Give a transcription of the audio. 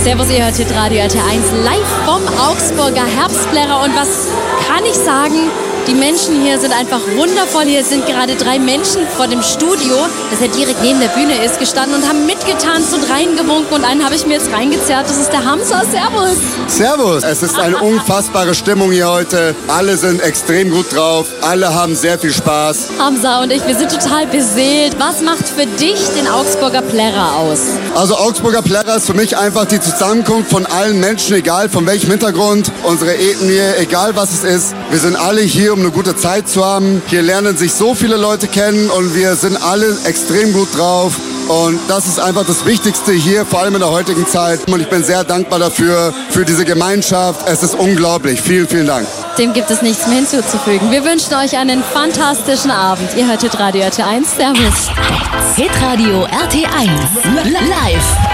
Servus, ihr hört hier Radio RT1 live vom Augsburger Herbstplärrer. Und was kann ich sagen? Die Menschen hier sind einfach wundervoll. Hier sind gerade 3 Menschen vor dem Studio, das ja direkt neben der Bühne ist, gestanden und haben mitgetanzt und reingewunken. Und einen habe ich mir jetzt reingezerrt. Das ist der Hamza. Servus. Servus. Es ist eine unfassbare Stimmung hier heute. Alle sind extrem gut drauf. Alle haben sehr viel Spaß. Hamza und ich, wir sind total beseelt. Was macht für dich den Augsburger Plärrer aus? Also Augsburger Plärrer ist für mich einfach die Zusammenkunft von allen Menschen, egal von welchem Hintergrund, unsere Ethnie, egal was es ist. Wir sind alle hier, um eine gute Zeit zu haben. Hier lernen sich so viele Leute kennen und wir sind alle extrem gut drauf. Und das ist einfach das Wichtigste hier, vor allem in der heutigen Zeit. Und ich bin sehr dankbar dafür, für diese Gemeinschaft. Es ist unglaublich. Vielen, vielen Dank. Dem gibt es nichts mehr hinzuzufügen. Wir wünschen euch einen fantastischen Abend. Ihr hört Radio RT1. Servus. Hitradio RT1 live.